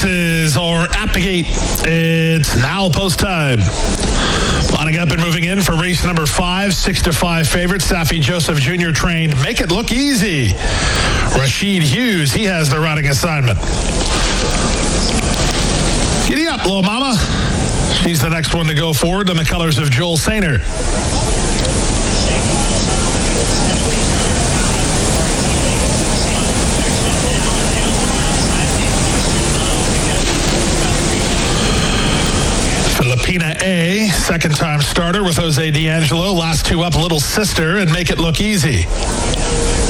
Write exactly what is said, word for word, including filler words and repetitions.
horses or at the gate. It's now post time. Lining up and moving in for race number five, six to five favorite, Safi Joseph Junior trained Make It Look Easy. Rashid Hughes, he has the riding assignment. Giddy up, little mama. She's the next one to go forward in the colors of Joel Sainer. Filipina A, second-time starter with Jose D'Angelo. Last two up, Little Sister and Make It Look Easy.